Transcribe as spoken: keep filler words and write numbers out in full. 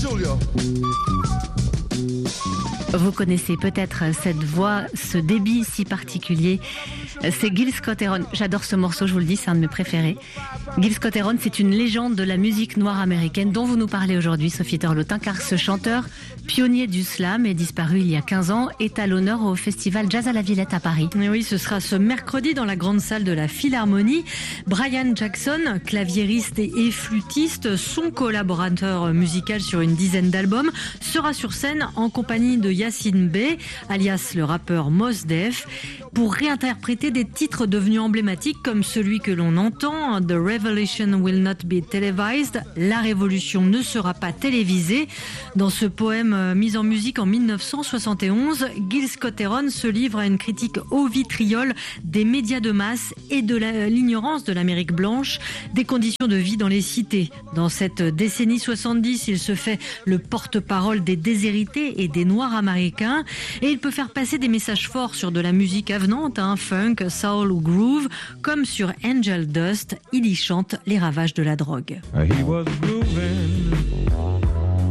Julia. Vous connaissez peut-être cette voix, ce débit si particulier. C'est Gil Scott-Heron. J'adore ce morceau, je vous le dis, c'est un de mes préférés. Gil Scott-Heron, c'est une légende de la musique noire américaine dont vous nous parlez aujourd'hui, Sophie Torlotin, car ce chanteur, pionnier du slam, est disparu il y a quinze ans, est à l'honneur au festival Jazz à la Villette à Paris. Et oui, ce sera ce mercredi dans la grande salle de la Philharmonie. Brian Jackson, claviériste et flûtiste, son collaborateur musical sur une dizaine d'albums, sera sur scène en compagnie de Yasiin Bey, alias le rappeur Mos Def, pour réinterpréter des titres devenus emblématiques comme celui que l'on entend, The Revolution Will Not Be Televised, La Révolution ne sera pas télévisée. Dans ce poème mis en musique en dix-neuf cent soixante et onze, Gil Scott-Heron se livre à une critique au vitriol des médias de masse et de la, l'ignorance de l'Amérique blanche, des conditions de vie dans les cités. Dans cette décennie soixante-dix, il se fait le porte-parole des déshérités et des Noirs américains, et il peut faire passer des messages forts sur de la musique avenante, hein, funk, soul ou groove, comme sur Angel Dust, il y chante les ravages de la drogue. He was grooving